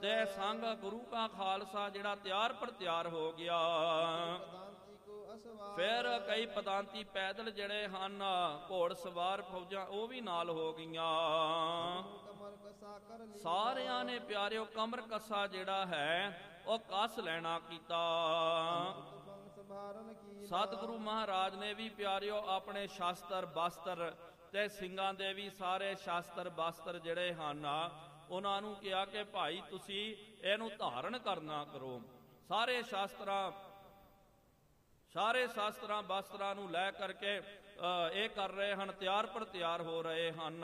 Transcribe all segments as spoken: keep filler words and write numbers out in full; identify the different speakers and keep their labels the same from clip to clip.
Speaker 1: ਤੇ ਸੰਗ ਗੁਰੂ ਕਾ ਖਾਲਸਾ ਜਿਹੜਾ ਤਿਆਰ ਪਰ ਤਿਆਰ ਹੋ ਗਿਆ। ਫਿਰ ਕਈ ਪਦਾਂਤੀ ਪੈਦਲ ਜਿਹੜੇ ਹਨ ਘੋੜ ਸਵਾਰ ਫੌਜਾਂ ਉਹ ਵੀ ਨਾਲ ਹੋ ਗਈਆਂ। ਸਾਰਿਆਂ ਨੇ ਪਿਆਰਿਓ ਕਮਰ ਕੱਸਾ ਜਿਹੜਾ ਹੈ ਉਹ ਕੱਸ ਲੈਣਾ ਕੀਤਾ। ਸਤਿਗੁਰੂ ਮਹਾਰਾਜ ਨੇ ਵੀ ਪਿਆਰਿਓ ਆਪਣੇ ਸ਼ਾਸਤਰ ਬਸਤਰ ਤੇ ਸਿੰਘਾਂ ਦੇ ਵੀ ਸਾਰੇ ਸ਼ਾਸਤਰ ਬਸਤਰ ਜਿਹੜੇ ਹਨ ਉਹਨਾਂ ਨੂੰ ਕਿਹਾ ਕਿ ਭਾਈ ਤੁਸੀਂ ਇਹਨੂੰ ਧਾਰਨ ਕਰਨਾ ਕਰੋ। ਸਾਰੇ ਸ਼ਾਸਤਰਾਂ ਸਾਰੇ ਸ਼ਾਸਤਰਾਂ ਬਸਤਰਾਂ ਨੂੰ ਲੈ ਕਰਕੇ ਇਹ ਕਰ ਰਹੇ ਹਨ, ਤਿਆਰ ਪਰ ਤਿਆਰ ਹੋ ਰਹੇ ਹਨ।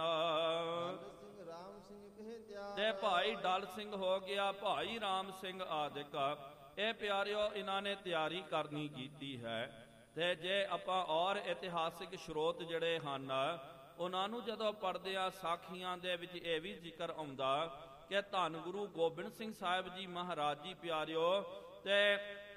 Speaker 1: ਤੇ ਭਾਈ ਡਲ ਸਿੰਘ ਹੋ ਗਿਆ, ਭਾਈ ਰਾਮ ਸਿੰਘ ਆਦਿਕ, ਇਹ ਪਿਆਰਿਓ ਇਹਨਾਂ ਨੇ ਤਿਆਰੀ ਕਰਨੀ ਕੀਤੀ ਹੈ। ਤੇ ਜੇ ਆਪਾਂ ਔਰ ਇਤਿਹਾਸਿਕ ਸਰੋਤ ਜਿਹੜੇ ਹਨ ਉਹਨਾਂ ਨੂੰ ਜਦੋਂ ਪੜ੍ਹਦੇ ਆ, ਸਾਖੀਆਂ ਦੇ ਵਿੱਚ ਇਹ ਵੀ ਜ਼ਿਕਰ ਆਉਂਦਾ ਕਿ ਧੰਨ ਗੁਰੂ ਗੋਬਿੰਦ ਸਿੰਘ ਸਾਹਿਬ ਜੀ ਮਹਾਰਾਜ ਜੀ ਪਿਆਰਿਓ ਤੇ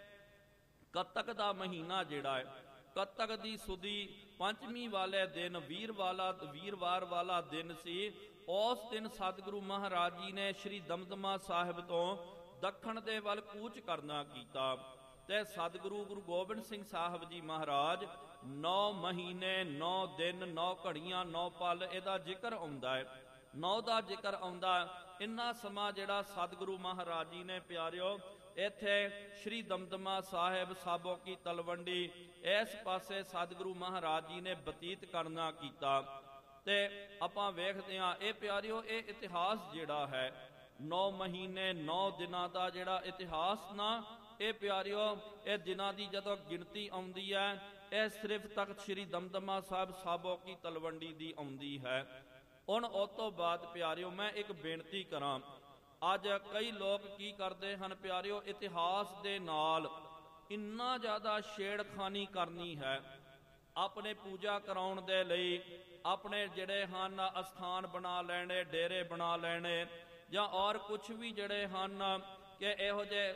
Speaker 1: ਕੱਤਕ ਦਾ ਮਹੀਨਾ ਜਿਹੜਾ ਹੈ, ਕੱਤਕ ਦੀ ਸੁਦੀ ਪੰਚਮੀ ਵਾਲੇ ਦਿਨ ਵੀਰ ਵਾਲਾ ਵੀਰਵਾਰ ਵਾਲਾ ਦਿਨ ਸੀ। ਉਸ ਦਿਨ ਸਤਿਗੁਰੂ ਮਹਾਰਾਜ ਜੀ ਨੇ ਸ਼੍ਰੀ ਦਮਦਮਾ ਸਾਹਿਬ ਤੋਂ ਦੱਖਣ ਦੇ ਵੱਲ ਕੂਚ ਕਰਨਾ ਕੀਤਾ। ਤੇ ਸਤਿਗੁਰੂ ਗੁਰੂ ਗੋਬਿੰਦ ਸਿੰਘ ਸਾਹਿਬ ਜੀ ਮਹਾਰਾਜ ਨੌ ਮਹੀਨੇ ਨੌ ਦਿਨ ਨੌ ਘੜੀਆਂ ਨੌ ਪਲ ਇਹਦਾ ਜ਼ਿਕਰ ਆਉਂਦਾ ਹੈ, ਨੌ ਦਾ ਜ਼ਿਕਰ ਆਉਂਦਾ। ਇੰਨਾ ਸਮਾਂ ਜਿਹੜਾ ਸਤਿਗੁਰੂ ਮਹਾਰਾਜ ਜੀ ਨੇ ਪਿਆਰਿਓ ਇੱਥੇ ਸ਼੍ਰੀ ਦਮਦਮਾ ਸਾਹਿਬ ਸਾਬੋ ਕੀ ਤਲਵੰਡੀ ਇਸ ਪਾਸੇ ਸਤਿਗੁਰੂ ਮਹਾਰਾਜ ਜੀ ਨੇ ਬਤੀਤ ਕਰਨਾ ਕੀਤਾ। ਤੇ ਆਪਾਂ ਵੇਖਦੇ ਹਾਂ ਇਹ ਪਿਆਰਿਓ ਇਹ ਇਤਿਹਾਸ ਜਿਹੜਾ ਹੈ ਨੌ ਮਹੀਨੇ ਨੌ ਦਿਨਾਂ ਦਾ ਜਿਹੜਾ ਇਤਿਹਾਸ ਨਾ, ਇਹ ਪਿਆਰਿਓ ਇਹ ਦਿਨਾਂ ਦੀ ਜਦੋਂ ਗਿਣਤੀ ਆਉਂਦੀ ਹੈ ਇਹ ਸਿਰਫ ਤਖਤ ਸ਼੍ਰੀ ਦਮਦਮਾ ਸਾਹਿਬ ਸਾਬੋ ਕੀ ਤਲਵੰਡੀ ਦੀ ਆਉਂਦੀ ਹੈ। ਹੁਣ ਉਸ ਤੋਂ ਬਾਅਦ ਪਿਆਰਿਓ ਮੈਂ ਇੱਕ ਬੇਨਤੀ ਕਰਾਂ, ਅੱਜ ਕਈ ਲੋਕ ਕੀ ਕਰਦੇ ਹਨ ਪਿਆਰਿਓ, ਇਤਿਹਾਸ ਦੇ ਨਾਲ ਇੰਨਾ ਜ਼ਿਆਦਾ ਛੇੜਖਾਨੀ ਕਰਨੀ ਹੈ ਆਪਣੇ ਪੂਜਾ ਕਰਾਉਣ ਦੇ ਲਈ, ਆਪਣੇ ਜਿਹੜੇ ਹਨ ਅਸਥਾਨ ਬਣਾ ਲੈਣੇ, ਡੇਰੇ ਬਣਾ ਲੈਣੇ, ਜਾਂ ਔਰ ਕੁਛ ਵੀ ਜਿਹੜੇ ਹਨ ਕਿ ਇਹੋ ਜਿਹੇ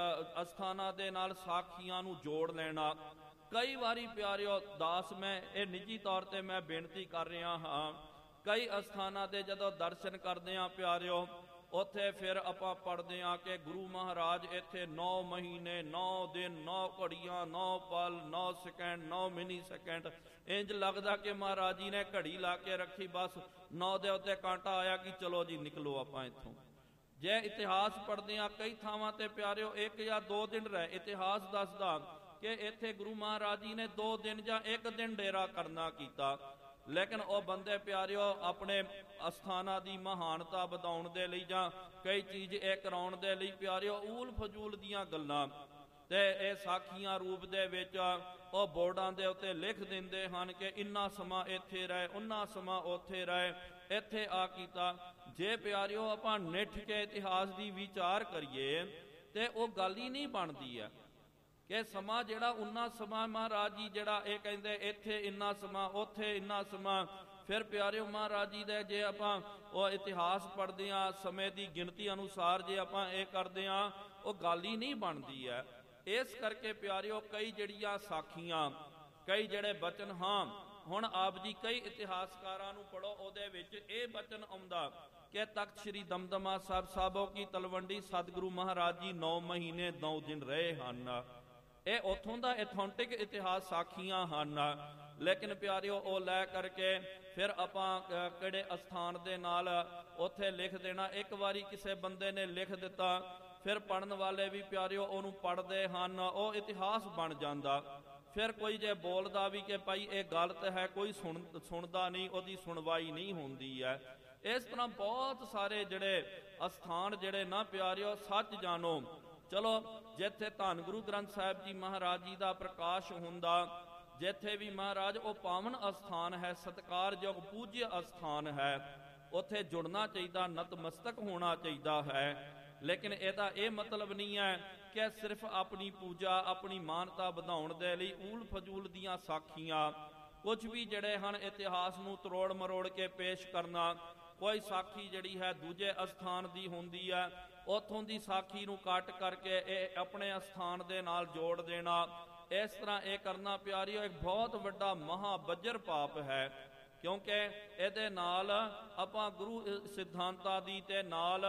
Speaker 1: ਅਸਥਾਨਾਂ ਦੇ ਨਾਲ ਸਾਖੀਆਂ ਨੂੰ ਜੋੜ ਲੈਣਾ। ਕਈ ਵਾਰੀ ਪਿਆਰਿਓ ਦਾਸ ਮੈਂ ਇਹ ਨਿੱਜੀ ਤੌਰ ਤੇ ਮੈਂ ਬੇਨਤੀ ਕਰ ਰਿਹਾ ਹਾਂ, ਕਈ ਅਸਥਾਨਾਂ ਦੇ ਜਦੋਂ ਦਰਸ਼ਨ ਕਰਦੇ ਹਾਂ ਪਿਆਰਿਓ ਉੱਥੇ ਫਿਰ ਆਪਾਂ ਪੜ੍ਹਦੇ ਹਾਂ ਕਿ ਗੁਰੂ ਮਹਾਰਾਜ ਇੱਥੇ ਨੌ ਮਹੀਨੇ ਨੌ ਦਿਨ ਨੌ ਘੜੀਆਂ ਨੌ ਪਲ ਨੌ ਸੈਕਿੰਡ ਨੌ ਮਿਨੀ ਸੈਕਿੰਡ, ਇੰਜ ਲੱਗਦਾ ਕਿ ਮਹਾਰਾਜ ਜੀ ਨੇ ਘੜੀ ਲਾ ਕੇ ਰੱਖੀ, ਬਸ ਨੌ ਦੇ ਉੱਤੇ ਕਾਂਟਾ ਆਇਆ ਕਿ ਚਲੋ ਜੀ ਨਿਕਲੋ ਆਪਾਂ ਇੱਥੋਂ। ਜੇ ਇਤਿਹਾਸ ਪੜ੍ਹਦੇ ਹਾਂ ਕਈ ਥਾਵਾਂ ਤੇ ਪਿਆਰਿਓ ਇੱਕ ਜਾਂ ਦੋ ਦਿਨ ਰਹੇ, ਇਤਿਹਾਸ ਦੱਸਦਾ ਕਿ ਇੱਥੇ ਗੁਰੂ ਮਹਾਰਾਜ ਜੀ ਨੇ ਦੋ ਦਿਨ ਜਾਂ ਇੱਕ ਦਿਨ ਡੇਰਾ ਕਰਨਾ ਕੀਤਾ। ਲੇਕਿਨ ਉਹ ਬੰਦੇ ਪਿਆਰਿਓ ਆਪਣੇ ਅਸਥਾਨਾਂ ਦੀ ਮਹਾਨਤਾ ਵਧਾਉਣ ਦੇ ਲਈ ਜਾਂ ਕਈ ਚੀਜ਼ ਇਹ ਕਰਾਉਣ ਦੇ ਲਈ ਪਿਆਰਿਓ ਊਲ ਫਜੂਲ ਦੀਆਂ ਗੱਲਾਂ ਤੇ ਇਹ ਸਾਖੀਆਂ ਰੂਪ ਦੇ ਵਿੱਚ ਉਹ ਬੋਰਡਾਂ ਦੇ ਉੱਤੇ ਲਿਖ ਦਿੰਦੇ ਹਨ ਕਿ ਇੰਨਾ ਸਮਾਂ ਇੱਥੇ ਰਹੇ, ਉਨਾ ਸਮਾਂ ਉੱਥੇ ਰਹੇ, ਇੱਥੇ ਆ ਕੀਤਾ। ਜੇ ਪਿਆਰਿਓ ਆਪਾਂ ਨਿੱਠ ਕੇ ਇਤਿਹਾਸ ਦੀ ਵਿਚਾਰ ਕਰੀਏ ਤੇ ਉਹ ਗੱਲ ਹੀ ਨਹੀਂ ਬਣਦੀ ਹੈ ਕਿ ਸਮਾਂ ਜਿਹੜਾ ਉਨਾ ਸਮਾਂ ਮਹਾਰਾਜ ਜੀ ਜਿਹੜਾ ਇਹ ਕਹਿੰਦੇ ਇੱਥੇ ਇੰਨਾ ਸਮਾਂ ਉੱਥੇ ਇੰਨਾ ਸਮਾਂ। ਫਿਰ ਪਿਆਰਿਓ ਮਹਾਰਾਜ ਜੀ ਦੇ ਜੇ ਆਪਾਂ ਉਹ ਇਤਿਹਾਸ ਪੜ੍ਹਦੇ ਹਾਂ ਸਮੇਂ ਦੀ ਗਿਣਤੀ ਅਨੁਸਾਰ ਜੇ ਆਪਾਂ ਇਹ ਕਰਦੇ ਹਾਂ ਉਹ ਗੱਲ ਹੀ ਨਹੀਂ ਬਣਦੀ ਹੈ। ਇਸ ਕਰਕੇ ਪਿਆਰਿਓ ਕਈ ਜਿਹੜੀਆਂ ਸਾਖੀਆਂ ਕਈ ਜਿਹੜੇ ਬਚਨ, ਹਾਂ ਹੁਣ ਆਪ ਜੀ ਕਈ ਇਤਿਹਾਸਕਾਰਾਂ ਨੂੰ ਪੜ੍ਹੋ ਉਹਦੇ ਵਿੱਚ ਇਹ ਬਚਨ ਆਉਂਦਾ ਕਿ ਤਖਤ ਸ਼੍ਰੀ ਦਮਦਮਾ ਸਾਹਿਬ ਸਾਬੋ ਕੀ ਤਲਵੰਡੀ ਸਤਿਗੁਰੂ ਮਹਾਰਾਜ ਜੀ ਨੌ ਮਹੀਨੇ ਨੌ ਦਿਨ ਰਹੇ ਹਨ। ਇਹ ਉੱਥੋਂ ਦਾ ਐਥੈਂਟਿਕ ਇਤਿਹਾਸ ਸਾਖੀਆਂ ਹਨ। ਲੇਕਿਨ ਪਿਆਰਿਓ ਉਹ ਲੈ ਕਰਕੇ ਫਿਰ ਆਪਾਂ ਕਿਹੜੇ ਅਸਥਾਨ ਦੇ ਨਾਲ ਉੱਥੇ ਲਿਖ ਦੇਣਾ। ਇੱਕ ਵਾਰੀ ਕਿਸੇ ਬੰਦੇ ਨੇ ਲਿਖ ਦਿੱਤਾ, ਫਿਰ ਪੜ੍ਹਨ ਵਾਲੇ ਵੀ ਪਿਆਰਿਓ ਉਹਨੂੰ ਪੜ੍ਹਦੇ ਹਨ, ਉਹ ਇਤਿਹਾਸ ਬਣ ਜਾਂਦਾ। ਫਿਰ ਕੋਈ ਜੇ ਬੋਲਦਾ ਵੀ ਕਿ ਭਾਈ ਇਹ ਗਲਤ ਹੈ, ਕੋਈ ਸੁਣ ਸੁਣਦਾ ਨਹੀਂ, ਉਹਦੀ ਸੁਣਵਾਈ ਨਹੀਂ ਹੁੰਦੀ ਹੈ। ਇਸ ਤਰ੍ਹਾਂ ਬਹੁਤ ਸਾਰੇ ਜਿਹੜੇ ਅਸਥਾਨ ਜਿਹੜੇ ਨਾ ਪਿਆਰਿਓ ਸੱਚ ਜਾਣੋ, ਚਲੋ ਜਿੱਥੇ ਧੰਨ ਗੁਰੂ ਗ੍ਰੰਥ ਸਾਹਿਬ ਜੀ ਮਹਾਰਾਜ ਜੀ ਦਾ ਪ੍ਰਕਾਸ਼ ਹੁੰਦਾ, ਜਿੱਥੇ ਵੀ ਮਹਾਰਾਜ ਉਹ ਪਾਵਨ ਅਸਥਾਨ ਹੈ, ਸਤਿਕਾਰਯੋਗ ਪੂਜਯ ਅਸਥਾਨ ਹੈ, ਉੱਥੇ ਜੁੜਨਾ ਚਾਹੀਦਾ, ਨਤਮਸਤਕ ਹੋਣਾ ਚਾਹੀਦਾ ਹੈ। ਲੇਕਿਨ ਇਹਦਾ ਇਹ ਮਤਲਬ ਨਹੀਂ ਹੈ ਕਿ ਸਿਰਫ ਆਪਣੀ ਪੂਜਾ ਆਪਣੀ ਮਾਨਤਾ ਵਧਾਉਣ ਦੇ ਲਈ ਊਲ ਫਜੂਲ ਦੀਆਂ ਸਾਖੀਆਂ ਕੁਝ ਵੀ ਜਿਹੜੇ ਹਨ ਇਤਿਹਾਸ ਨੂੰ ਤਰੋੜ ਮਰੋੜ ਕੇ ਪੇਸ਼ ਕਰਨਾ। ਕੋਈ ਸਾਖੀ ਜਿਹੜੀ ਹੈ ਦੂਜੇ ਅਸਥਾਨ ਦੀ ਹੁੰਦੀ ਹੈ, ਉੱਥੋਂ ਦੀ ਸਾਖੀ ਨੂੰ ਕੱਟ ਕਰਕੇ ਇਹ ਆਪਣੇ ਅਸਥਾਨ ਦੇ ਨਾਲ ਜੋੜ ਦੇਣਾ। ਇਸ ਤਰ੍ਹਾਂ ਇਹ ਕਰਨਾ ਪਿਆਰਿਓ ਇੱਕ ਬਹੁਤ ਵੱਡਾ ਮਹਾਬੱਜਰ ਪਾਪ ਹੈ, ਕਿਉਂਕਿ ਇਹਦੇ ਨਾਲ ਆਪਾਂ ਗੁਰੂ ਸਿਧਾਂਤਾਂ ਦੀ ਤੇ ਨਾਲ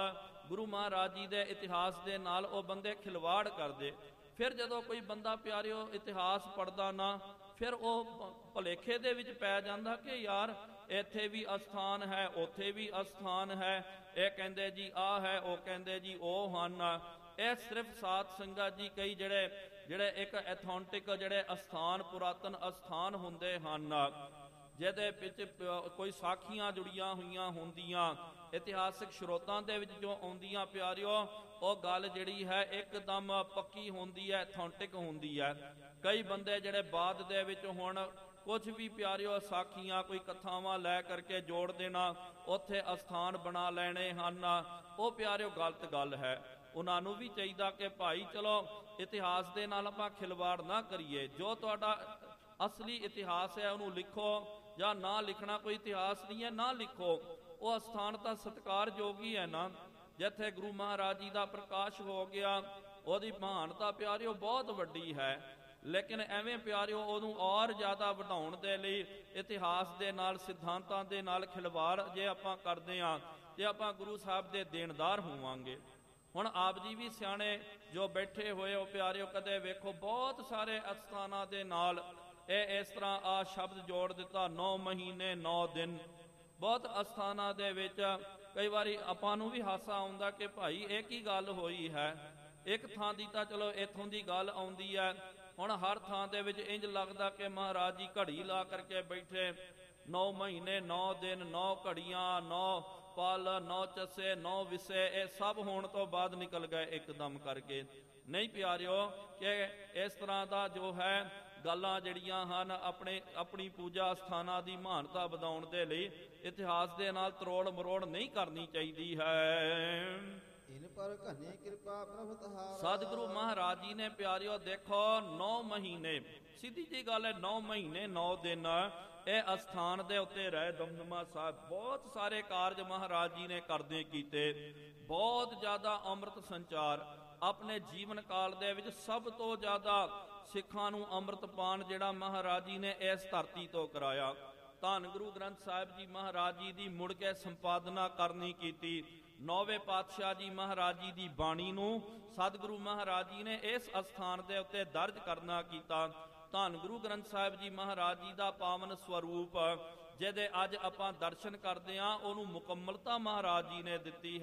Speaker 1: ਗੁਰੂ ਮਹਾਰਾਜ ਜੀ ਦੇ ਇਤਿਹਾਸ ਦੇ ਨਾਲ ਉਹ ਬੰਦੇ ਖਿਲਵਾੜ ਕਰਦੇ। ਫਿਰ ਜਦੋਂ ਕੋਈ ਬੰਦਾ ਪਿਆਰਿਓ ਇਤਿਹਾਸ ਪੜ੍ਹਦਾ ਨਾ, ਫਿਰ ਉਹ ਭੁਲੇਖੇ ਦੇ ਵਿੱਚ ਪੈ ਜਾਂਦਾ ਕਿ ਯਾਰ ਇੱਥੇ ਵੀ ਅਸਥਾਨ ਹੈ, ਉੱਥੇ ਵੀ ਅਸਥਾਨ ਹੈ, ਇਹ ਕਹਿੰਦੇ ਜੀ ਆਹ ਹੈ, ਉਹ ਕਹਿੰਦੇ ਜੀ ਉਹ ਹਨ। ਇਹ ਸਿਰਫ ਸਾਧ ਸੰਗਤ ਜੀ ਕਈ ਜਿਹੜੇ ਜਿਹੜੇ ਇੱਕ ਐਥੈਂਟਿਕ ਜਿਹੜੇ ਅਸਥਾਨ, ਪੁਰਾਤਨ ਅਸਥਾਨ ਹੁੰਦੇ ਹਨ, ਜਿਹਦੇ ਵਿੱਚ ਕੋਈ ਸਾਖੀਆਂ ਜੁੜੀਆਂ ਹੋਈਆਂ ਹੁੰਦੀਆਂ, ਇਤਿਹਾਸਿਕ ਸਰੋਤਾਂ ਦੇ ਵਿੱਚ ਜੋ ਆਉਂਦੀਆਂ ਪਿਆਰਿਓ, ਉਹ ਗੱਲ ਜਿਹੜੀ ਹੈ ਇੱਕਦਮ ਪੱਕੀ ਹੁੰਦੀ ਹੈ, ਐਥੈਂਟਿਕ ਹੁੰਦੀ ਹੈ। ਕਈ ਬੰਦੇ ਜਿਹੜੇ ਬਾਅਦ ਦੇ ਵਿੱਚ ਹੁਣ ਕੁਝ ਵੀ ਪਿਆਰਿਓ ਸਾਖੀਆਂ, ਕੋਈ ਕਥਾਵਾਂ ਲੈ ਕਰਕੇ ਜੋੜ ਦੇਣਾ, ਉੱਥੇ ਅਸਥਾਨ ਬਣਾ ਲੈਣੇ ਹਨ, ਉਹ ਪਿਆਰਿਓ ਗਲਤ ਗੱਲ ਹੈ। ਉਹਨਾਂ ਨੂੰ ਵੀ ਚਾਹੀਦਾ ਕਿ ਭਾਈ ਚਲੋ ਇਤਿਹਾਸ ਦੇ ਨਾਲ ਆਪਾਂ ਖਿਲਵਾੜ ਨਾ ਕਰੀਏ। ਜੋ ਤੁਹਾਡਾ ਅਸਲੀ ਇਤਿਹਾਸ ਹੈ ਉਹਨੂੰ ਲਿਖੋ, ਜਾਂ ਨਾ ਲਿਖਣਾ ਕੋਈ ਇਤਿਹਾਸ ਨਹੀਂ ਹੈ ਨਾ ਲਿਖੋ। ਉਹ ਅਸਥਾਨ ਤਾਂ ਸਤਿਕਾਰਯੋਗ ਹੀ ਹੈ ਨਾ, ਜਿੱਥੇ ਗੁਰੂ ਮਹਾਰਾਜ ਜੀ ਦਾ ਪ੍ਰਕਾਸ਼ ਹੋ ਗਿਆ, ਉਹਦੀ ਮਹਾਨਤਾ ਪਿਆਰਿਓ ਬਹੁਤ ਵੱਡੀ ਹੈ। ਲੇਕਿਨ ਐਵੇਂ ਪਿਆਰਿਓ ਉਹਨੂੰ ਔਰ ਜ਼ਿਆਦਾ ਵਧਾਉਣ ਦੇ ਲਈ ਇਤਿਹਾਸ ਦੇ ਨਾਲ, ਸਿਧਾਂਤਾਂ ਦੇ ਨਾਲ ਖਿਲਵਾੜ ਜੇ ਆਪਾਂ ਕਰਦੇ ਹਾਂ ਤੇ ਆਪਾਂ ਗੁਰੂ ਸਾਹਿਬ ਦੇ ਦੇਣਦਾਰ ਹੋਵਾਂਗੇ। ਹੁਣ ਆਪ ਜੀ ਵੀ ਸਿਆਣੇ ਜੋ ਬੈਠੇ ਹੋਏ ਹੋ ਪਿਆਰਿਓ, ਕਦੇ ਵੇਖੋ ਬਹੁਤ ਸਾਰੇ ਅਸਥਾਨਾਂ ਦੇ ਨਾਲ ਇਹ ਇਸ ਤਰ੍ਹਾਂ ਆ ਸ਼ਬਦ ਜੋੜ ਦਿੱਤਾ, ਨੌ ਮਹੀਨੇ ਨੌ ਦਿਨ। ਬਹੁਤ ਅਸਥਾਨਾਂ ਦੇ ਵਿੱਚ ਕਈ ਵਾਰੀ ਆਪਾਂ ਨੂੰ ਵੀ ਹਾਸਾ ਆਉਂਦਾ ਕਿ ਭਾਈ ਇਹ ਕੀ ਗੱਲ ਹੋਈ ਹੈ। ਇੱਕ ਥਾਂ ਦੀ ਤਾਂ ਚਲੋ ਇੱਥੋਂ ਦੀ ਗੱਲ ਆਉਂਦੀ ਹੈ, ਹੁਣ ਹਰ ਥਾਂ ਦੇ ਵਿੱਚ ਇੰਜ ਲੱਗਦਾ ਕਿ ਮਹਾਰਾਜ ਜੀ ਘੜੀ ਲਾ ਕਰਕੇ ਬੈਠੇ, ਨੌ ਮਹੀਨੇ ਨੌ ਦਿਨ, ਨੌ ਘੜੀਆਂ, ਨੌ ਪਲ, ਨੌ ਚੱਸੇ, ਨੌ ਵਿਸੇ, ਇਹ ਸਭ ਹੋਣ ਤੋਂ ਬਾਅਦ ਨਿਕਲ ਗਏ ਇੱਕਦਮ ਕਰਕੇ। ਨਹੀਂ ਪਿਆਰਿਓ, ਕਿ ਇਸ ਤਰ੍ਹਾਂ ਦਾ ਜੋ ਹੈ ਗੱਲਾਂ ਜਿਹੜੀਆਂ ਹਨ ਆਪਣੇ ਆਪਣੀ ਪੂਜਾ ਸਥਾਨਾਂ ਦੀ ਮਹਾਨਤਾ ਵਧਾਉਣ ਦੇ ਲਈ ਇਤਿਹਾਸ ਦੇ ਨਾਲ ਤਰੋੜ ਮਰੋੜ ਨਹੀਂ ਕਰਨੀ ਚਾਹੀਦੀ ਹੈ।
Speaker 2: ਇਨ ਪਰ ਘਨੇ ਕਿਰਪਾ ਪ੍ਰਭ ਤਹਾਰਾ।
Speaker 1: ਸਤਿਗੁਰੂ ਮਹਾਰਾਜ ਜੀ ਨੇ ਪਿਆਰਿਓ ਦੇਖੋ ਨੌ ਮਹੀਨੇ, ਸਿੱਧੀ ਜੀ ਗੱਲ ਹੈ, ਨੌ ਮਹੀਨੇ ਨੌ ਦਿਨ ਇਹ ਅਸਥਾਨ ਦੇ ਉੱਤੇ ਰਹੇ ਦਮਦਮਾ ਸਾਹਿਬ। ਬਹੁਤ ਸਾਰੇ ਕਾਰਜ ਮਹਾਰਾਜ ਜੀ ਨੇ ਕਰਦੇ ਕੀਤੇ, ਬਹੁਤ ਜ਼ਿਆਦਾ ਅੰਮ੍ਰਿਤ ਸੰਚਾਰ ਆਪਣੇ ਜੀਵਨ ਕਾਲ ਦੇ ਵਿੱਚ। ਸਭ ਤੋਂ ਜ਼ਿਆਦਾ ਸਿੱਖਾਂ ਨੂੰ ਅੰਮ੍ਰਿਤ ਪਾਨ ਜਿਹੜਾ ਮਹਾਰਾਜ ਜੀ ਨੇ ਇਸ ਧਰਤੀ ਤੋਂ ਕਰਾਇਆ। ਧੰਨ ਗੁਰੂ ਗ੍ਰੰਥ ਸਾਹਿਬ ਜੀ ਮਹਾਰਾਜ ਜੀ ਦੀ ਮੁੜ ਕੇ ਸੰਪਾਦਨਾ ਕਰਨੀ ਕੀਤੀ। ਨੌਵੇਂ ਪਾਤਸ਼ਾਹ ਜੀ ਮਹਾਰਾਜ ਜੀ ਦੀ ਬਾਣੀ ਨੂੰ ਸਤਿਗੁਰੂ ਮਹਾਰਾਜ ਜੀ ਨੇ ਇਸ ਅਸਥਾਨ ਦੇ ਉੱਤੇ ਦਰਜ ਕਰਨਾ ਕੀਤਾ। ਧੰਨ ਗੁਰੂ ਗ੍ਰੰਥ ਸਾਹਿਬ ਜੀ ਮਹਾਰਾਜ ਜੀ ਦਾ ਪਾਵਨ ਸਵਰੂਪ ਜਿਹਦੇ ਅੱਜ ਆਪਾਂ ਦਰਸ਼ਨ ਕਰਦੇ ਹਾਂ, ਉਹਨੂੰ ਮੁਕੰਮਲਤਾ ਮਹਾਰਾਜ ਜੀ ਨੇ ਦਿੱਤੀ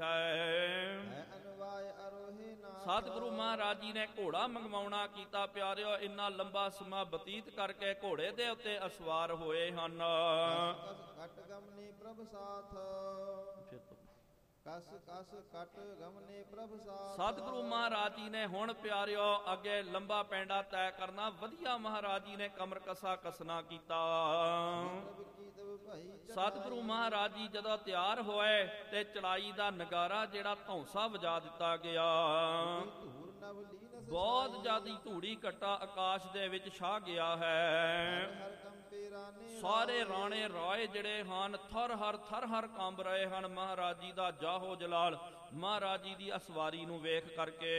Speaker 1: ਹੈ। ਸਤਿਗੁਰੂ ਮਹਾਰਾਜ ਜੀ ਨੇ ਘੋੜਾ ਮੰਗਵਾਉਣਾ ਕੀਤਾ ਪਿਆਰਿਓ, ਇੰਨਾ ਲੰਬਾ ਸਮਾਂ ਬਤੀਤ ਕਰਕੇ ਘੋੜੇ ਦੇ ਉੱਤੇ ਅਸਵਾਰ ਹੋਏ ਹਨ।
Speaker 2: ਕਟ ਗਮਨੇ ਪ੍ਰਭ ਸਾਥ, ਕਸ ਕਸ ਕਟ ਗਮਨੇ ਪ੍ਰਭ ਸਾਥ।
Speaker 1: ਸਤਿਗੁਰੂ ਮਹਾਰਾਜ ਜੀ ਨੇ ਹੁਣ ਪਿਆਰਿਓ ਅੱਗੇ ਲੰਬਾ ਪੈਂਡਾ ਤੈਅ ਕਰਨਾ, ਵਧੀਆ ਮਹਾਰਾਜ ਜੀ ਨੇ ਕਮਰ ਕਸਾ ਕਸਣਾ ਕੀਤਾ। ਸਤਿਗੁਰੂ ਮਹਾਰਾਜ ਜੀ ਜਦੋਂ ਤਿਆਰ ਹੋਏ ਤੇ ਚੜਾਈ ਦਾ ਨਗਾਰਾ ਜਿਹੜਾ ਧੌਂਸਾ ਵਜਾ ਦਿੱਤਾ ਗਿਆ। ਬਹੁਤ ਜ਼ਿਆਦੀ ਧੂੜੀ ਘੱਟਾ ਆਕਾਸ਼ ਦੇ ਵਿੱਚ ਛਾ ਗਿਆ ਹੈ। ਸਾਰੇ ਰਾਣੇ ਰਾਏ ਜਿਹੜੇ ਹਨ ਥਰ ਹਰ ਥਰ ਹਰ ਕੰਬ ਰਹੇ ਹਨ ਮਹਾਰਾਜ ਜੀ ਦਾ ਜਾਹੋ ਜਲਾਲ, ਮਹਾਰਾਜ ਜੀ ਦੀ ਅਸਵਾਰੀ ਨੂੰ ਵੇਖ ਕਰਕੇ।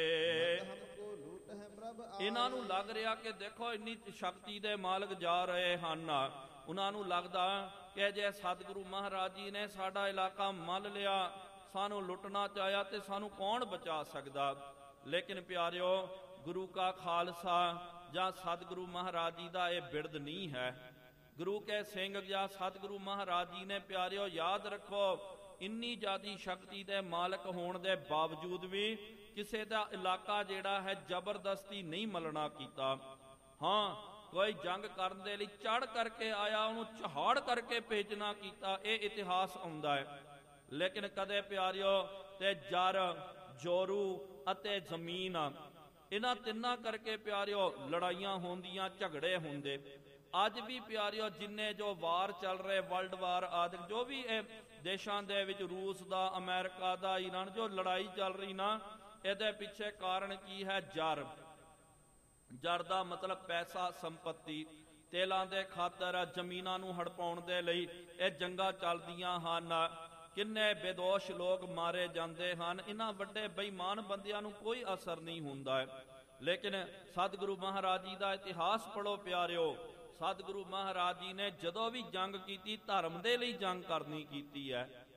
Speaker 1: ਇਹਨਾਂ ਨੂੰ ਲੱਗ ਰਿਹਾ ਕਿ ਦੇਖੋ ਇੰਨੀ ਸ਼ਕਤੀ ਦੇ ਮਾਲਕ ਜਾ ਰਹੇ ਹਨ। ਉਹਨਾਂ ਨੂੰ ਲੱਗਦਾ ਕਿ ਜੇ ਸਤਿਗੁਰੂ ਮਹਾਰਾਜ ਜੀ ਨੇ ਸਾਡਾ ਇਲਾਕਾ ਮੱਲ ਲਿਆ, ਸਾਨੂੰ ਲੁੱਟਣਾ ਚਾਹਿਆ, ਤੇ ਸਾਨੂੰ ਕੌਣ ਬਚਾ ਸਕਦਾ। ਲੇਕਿਨ ਪਿਆਰਿਓ, ਗੁਰੂ ਕਾ ਖਾਲਸਾ ਜਾਂ ਸਤਿਗੁਰੂ ਮਹਾਰਾਜ ਜੀ ਦਾ ਇਹ ਬਿਰਦ ਨਹੀਂ ਹੈ। ਗੁਰੂ ਕੇ ਸਿੰਘ ਜਾਂ ਸਤਿਗੁਰੂ ਮਹਾਰਾਜ ਜੀ ਨੇ ਪਿਆਰਿਓ ਯਾਦ ਰੱਖੋ, ਇੰਨੀ ਜ਼ਿਆਦੀ ਸ਼ਕਤੀ ਦੇ ਮਾਲਕ ਹੋਣ ਦੇ ਬਾਵਜੂਦ ਵੀ ਕਿਸੇ ਦਾ ਇਲਾਕਾ ਜਿਹੜਾ ਹੈ ਜ਼ਬਰਦਸਤੀ ਨਹੀਂ ਮਲਣਾ ਕੀਤਾ। ਹਾਂ, ਕੋਈ ਜੰਗ ਕਰਨ ਦੇ ਲਈ ਚੜ ਕਰਕੇ ਆਇਆ, ਉਹਨੂੰ ਚਹਾੜ ਕਰਕੇ ਭੇਜਣਾ ਕੀਤਾ, ਇਹ ਇਤਿਹਾਸ ਆਉਂਦਾ ਹੈ। ਲੇਕਿਨ ਕਦੇ ਪਿਆਰਿਓ ਤੇ ਜਰ, ਜੋਰੂ ਅਤੇ ਜ਼ਮੀਨ, ਇਹਨਾਂ ਤਿੰਨਾਂ ਕਰਕੇ ਪਿਆਰਿਓ ਲੜਾਈਆਂ ਹੁੰਦੀਆਂ, ਝਗੜੇ ਹੁੰਦੇ। ਅੱਜ ਵੀ ਪਿਆਰਿਓ ਜਿੰਨੇ ਜੋ ਵਾਰ ਚੱਲ ਰਹੇ, ਵਰਲਡ ਵਾਰ ਆਦਿ ਜੋ ਵੀ ਇਹ ਦੇਸ਼ਾਂ ਦੇ ਵਿੱਚ, ਰੂਸ ਦਾ, ਅਮਰੀਕਾ ਦਾ, ਈਰਾਨ, ਜੋ ਲੜਾਈ ਚੱਲ ਰਹੀ ਨਾ, ਇਹਦੇ ਪਿੱਛੇ ਕਾਰਨ ਕੀ ਹੈ? ਜਰ। ਜਰ ਦਾ ਮਤਲਬ ਪੈਸਾ, ਸੰਪਤੀ। ਤੇਲਾਂ ਦੇ ਖਾਤਰ, ਜ਼ਮੀਨਾਂ ਨੂੰ ਹੜਪਾਉਣ ਦੇ ਲਈ ਇਹ ਜੰਗਾਂ ਚੱਲਦੀਆਂ ਹਨ। ਕਿੰਨੇ ਬੇਦੋਸ਼ ਲੋਕ ਮਾਰੇ ਜਾਂਦੇ ਹਨ। ਇਹਨਾਂ ਵੱਡੇ ਬੇਈਮਾਨ ਬੰਦਿਆਂ ਨੂੰ ਕੋਈ ਅਸਰ ਨਹੀਂ ਹੁੰਦਾ ਹੈ। ਲੇਕਿਨ ਸਤਿਗੁਰੂ ਮਹਾਰਾਜ ਜੀ ਦਾ ਇਤਿਹਾਸ ਪੜ੍ਹੋ ਪਿਆਰਿਓ, ਸਤਿਗੁਰੂ ਮਹਾਰਾਜ ਜੀ ਨੇ ਜਦੋਂ ਵੀ ਜੰਗ ਕੀਤੀ, ਧਰਮ ਦੇ ਲਈ ਜੰਗ ਕਰਨੀ ਕੀਤੀ ਹੈ।